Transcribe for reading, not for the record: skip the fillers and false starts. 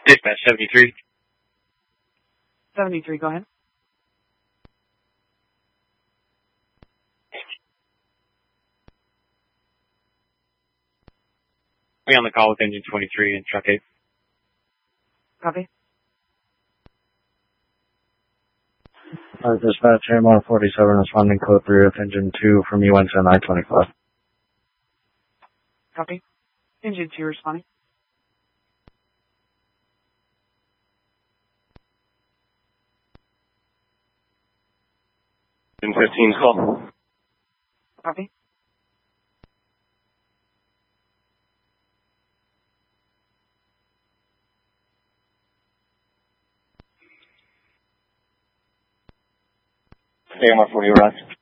Dispatch 73. 73, go ahead. Be on the call with engine 23 and truck 8. Copy. Dispatch AMR 47 responding code 3 with engine 2 from UNC I-25. Copy. Engine 2 responding. Engine 15's call. Copy. AMR 40 arrived.